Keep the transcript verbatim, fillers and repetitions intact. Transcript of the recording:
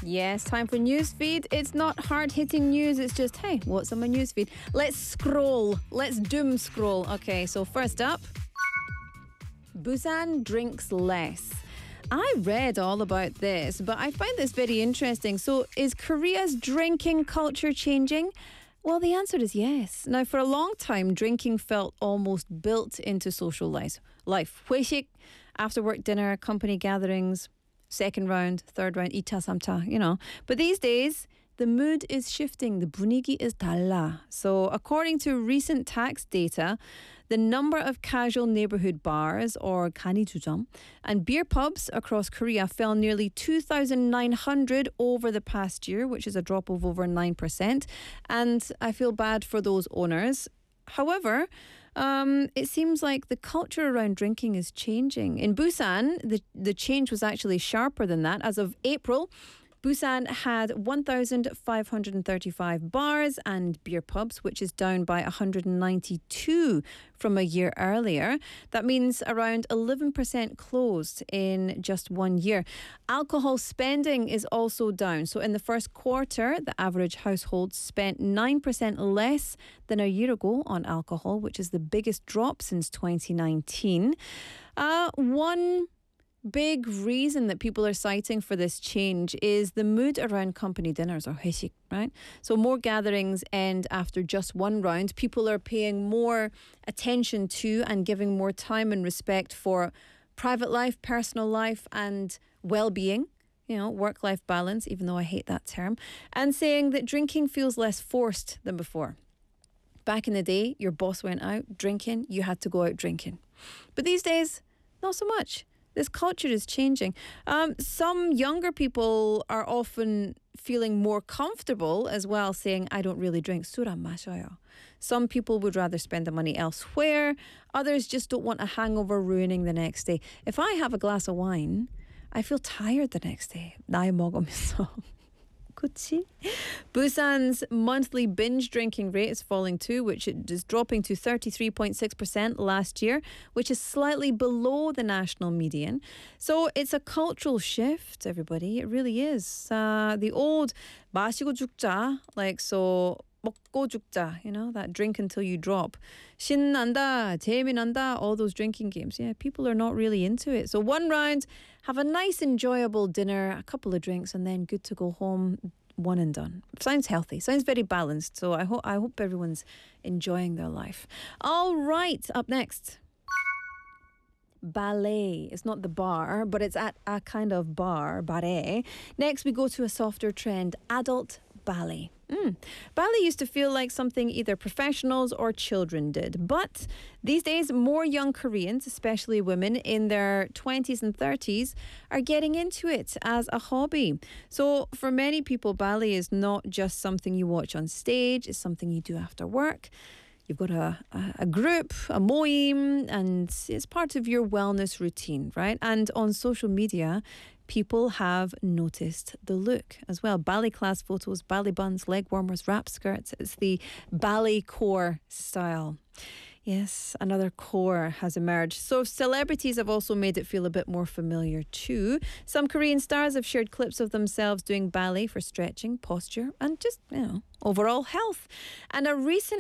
Yes, time for newsfeed. It's not hard-hitting news. It's just, hey, what's on my newsfeed? Let's scroll. Let's doom scroll. Okay, so first up, Busan drinks less. I read all about this, but I find this very interesting. So is Korea's drinking culture changing? Well, the answer is yes. Now, for a long time, drinking felt almost built into social life. Life. 회식, after work dinner, company gatherings, second round, third round, 이 차, 삼 차, you know. But these days, the mood is shifting. The 분위기 is 달라. So according to recent tax data, the number of casual neighborhood bars, or 간이주점, and beer pubs across Korea fell nearly two thousand nine hundred over the past year, which is a drop of over nine percent. And I feel bad for those owners. However, um, it seems like the culture around drinking is changing. In Busan, the, the change was actually sharper than that. As of April, Busan had one thousand five hundred thirty-five bars and beer pubs, which is down by one hundred ninety-two from a year earlier. That means around eleven percent closed in just one year. Alcohol spending is also down. So in the first quarter, the average household spent nine percent less than a year ago on alcohol, which is the biggest drop since twenty nineteen. Uh, one big reason that people are citing for this change is the mood around company dinners, or 회식, right? So more gatherings end after just one round. People are paying more attention to and giving more time and respect for private life, personal life, and well-being. You know, work-life balance, even though I hate that term, and saying that drinking feels less forced than before. Back in the day, your boss went out drinking, you had to go out drinking. But these days, not so much. This culture is changing. Um, some younger people are often feeling more comfortable as well, saying, I don't really drink. 술 안 마셔요. Some people would rather spend the money elsewhere. Others just don't want a hangover ruining the next day. If I have a glass of wine, I feel tired the next day. 나이 먹으면서. 그치? Busan's monthly binge drinking rate is falling too, which is dropping to thirty-three point six percent last year, which is slightly below the national median. So it's a cultural shift, everybody. It really is. Uh, the old 마시고 죽자, like so 먹고 죽자, you know, that drink until you drop. 신난다, 재미난다, all those drinking games. Yeah, people are not really into it. So one round, have a nice enjoyable dinner, a couple of drinks, and then good to go home, one and done. Sounds healthy, sounds very balanced. So I hope I hope everyone's enjoying their life. All right, up next. Ballet. It's not the bar, but it's at a kind of bar, ballet. Next, we go to a softer trend, adult ballet. Mm. Ballet used to feel like something either professionals or children did. But these days, more young Koreans, especially women in their twenties and thirties, are getting into it as a hobby. So for many people, ballet is not just something you watch on stage, it's something you do after work. You've got a, a, a group, a mo임, and it's part of your wellness routine, right? And on social media, people have noticed the look as well. Ballet class photos, ballet buns, leg warmers, wrap skirts. It's the ballet core style. Yes, another core has emerged. So celebrities have also made it feel a bit more familiar too. Some Korean stars have shared clips of themselves doing ballet for stretching, posture, and just, you know, overall health. And a recent